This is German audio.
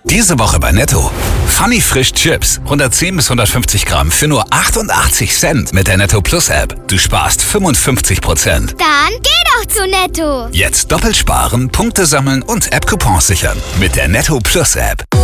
Diese Woche bei Netto. Funny Frisch Chips. 110 bis 150 Gramm für nur 88 Cent mit der Netto Plus App. Du sparst 55%. Dann geh doch zu Netto. Jetzt doppelt sparen, Punkte sammeln und App-Coupons sichern. Mit der Netto Plus App.